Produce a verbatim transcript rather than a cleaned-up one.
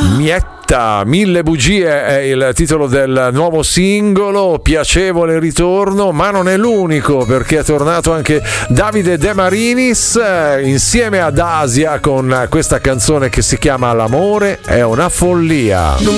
Mietta, Mille bugie è il titolo del nuovo singolo, piacevole ritorno, ma non è l'unico, perché è tornato anche Davide De Marinis eh, insieme ad Asia con questa canzone che si chiama L'amore è una follia.